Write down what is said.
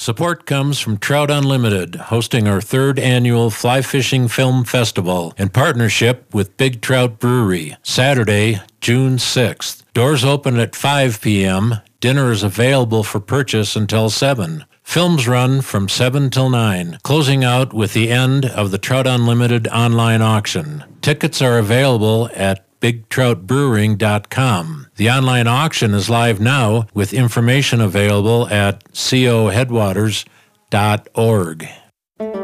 Support comes from Trout Unlimited, hosting our 3rd annual Fly Fishing Film Festival in partnership with Big Trout Brewery, Saturday, June 6th. Doors open at 5 p.m. Dinner is available for purchase until 7. Films run from 7 till 9, closing out with the end of the Trout Unlimited online auction. Tickets are available at BigTroutBrewing.com. The online auction is live now with information available at coheadwaters.org.